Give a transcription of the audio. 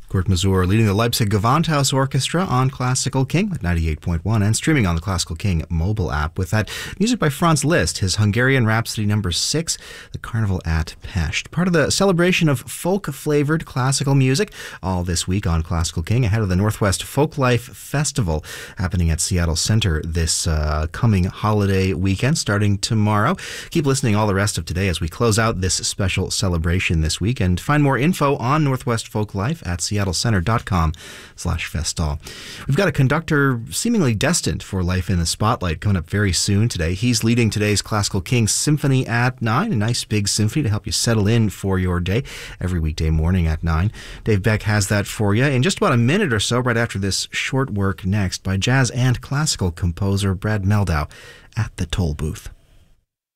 Kurt Masur leading the Leipzig Gewandhaus Orchestra on Classical King at 98.1 and streaming on the Classical King mobile app with that music by Franz Liszt, his Hungarian Rhapsody No. 6, The Carnival at Pest. Part of the celebration of folk-flavored classical music all this week on Classical King ahead of the Northwest Folklife Festival happening at Seattle Center this coming holiday weekend starting tomorrow. Keep listening all the rest of today as we close out this special celebration this week, and find more info on Northwest Folklife at seattlecenter.com/festival. We've got a conductor seemingly destined for life in the spotlight coming up very soon today. He's leading today's Classical King Symphony at 9, a nice big symphony to help you settle in for your day every weekday morning at 9. Dave Beck has that for you in just about a minute or so right after this short work next by jazz and classical composer Brad Mehldau at the Toll Booth.